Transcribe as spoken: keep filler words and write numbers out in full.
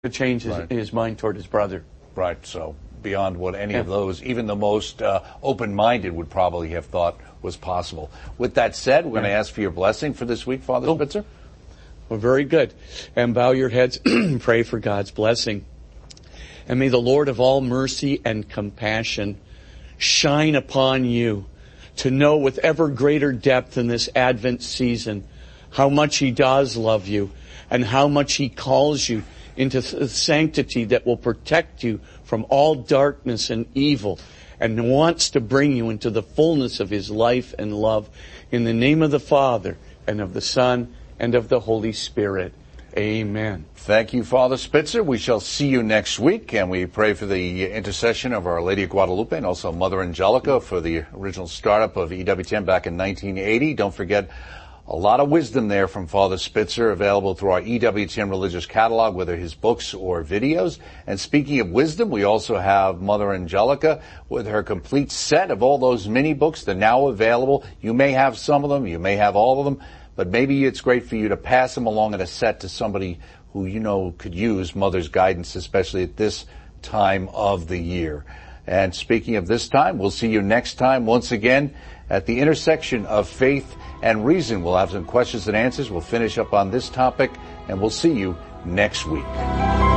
to change his, Right. his mind toward his brother. Right, so beyond what any Yeah. of those, even the most uh, open-minded would probably have thought was possible. With that said, we're going to Yeah. ask for your blessing for this week, Father Oh. Spitzer. Well, very good. And bow your heads, pray for God's blessing. And may the Lord of all mercy and compassion shine upon you to know with ever greater depth in this Advent season how much He does love you and how much He calls you into th- sanctity that will protect you from all darkness and evil and wants to bring you into the fullness of His life and love. In the name of the Father and of the Son and of the Holy Spirit. Amen. Thank you, Father Spitzer. We shall see you next week, and we pray for the intercession of Our Lady of Guadalupe and also Mother Angelica for the original startup of E W T N back in nineteen eighty. Don't forget, a lot of wisdom there from Father Spitzer available through our E W T N religious catalog, whether his books or videos. And speaking of wisdom, we also have Mother Angelica with her complete set of all those mini books. They're now available. You may have some of them, you may have all of them, but maybe it's great for you to pass them along in a set to somebody who you know could use Mother's guidance, especially at this time of the year. And speaking of this time, we'll see you next time once again at the intersection of faith and reason. We'll have some questions and answers. We'll finish up on this topic, and we'll see you next week.